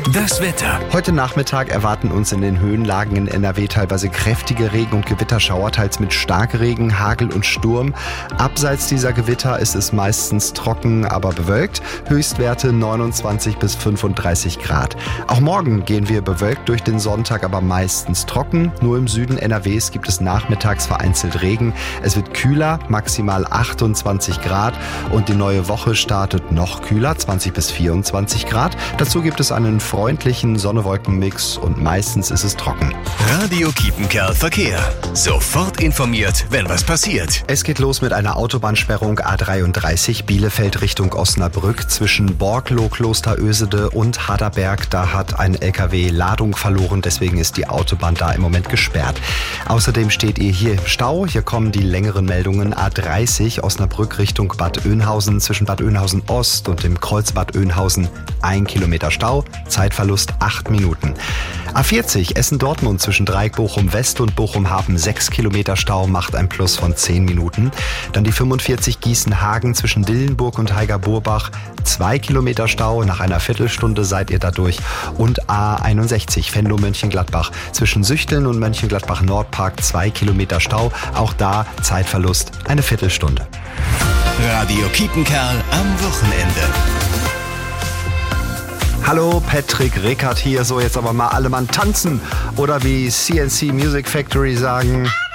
Das Wetter. Heute Nachmittag erwarten uns in den Höhenlagen in NRW teilweise kräftige Regen- und Gewitterschauer, teils mit Starkregen, Hagel und Sturm. Abseits dieser Gewitter ist es meistens trocken, aber bewölkt. Höchstwerte 29 bis 35 Grad. Auch morgen gehen wir bewölkt durch den Sonntag, aber meistens trocken. Nur im Süden NRWs gibt es nachmittags vereinzelt Regen. Es wird kühler, maximal 28 Grad. Und die neue Woche startet noch kühler, 20 bis 24 Grad. Dazu gibt es einen freundlichen Sonne-Wolken-Mix und meistens ist es trocken. Radio Kiepenkerl Verkehr. Sofort informiert, wenn was passiert. Es geht los mit einer Autobahnsperrung A33 Bielefeld Richtung Osnabrück zwischen Borgloh, Kloster Ösede und Harderberg. Da hat ein LKW Ladung verloren, deswegen ist die Autobahn da im Moment gesperrt. Außerdem steht ihr hier im Stau. Hier kommen die längeren Meldungen. A30 Osnabrück Richtung Bad Oeynhausen zwischen Bad Oeynhausen Ost und dem Kreuz Bad Oeynhausen 1 Kilometer Stau. Zeitverlust 8 Minuten. A40 Essen-Dortmund zwischen Dreieck Bochum-West und Bochum-Hafen 6 Kilometer Stau macht ein Plus von 10 Minuten. Dann die 45 Gießen-Hagen zwischen Dillenburg und Heiger-Burbach 2 Kilometer Stau. Nach einer Viertelstunde seid ihr da durch. Und A61 Venlo-Mönchengladbach zwischen Süchteln und Mönchengladbach-Nordpark 2 Kilometer Stau. Auch da Zeitverlust eine Viertelstunde. Radio Kiepenkerl am Wochenende. Hallo, Patrick Rickard hier. So, jetzt aber mal alle Mann tanzen. Oder wie CNC Music Factory sagen...